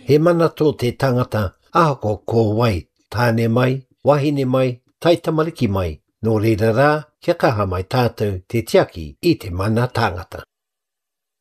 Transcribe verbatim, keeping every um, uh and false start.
He mana tō te tangata ahako ko wai, tāne mai, wahine mai, taitamariki mai, nō reira rā, kia kaha mai tātou te tiaki I te mana tangata.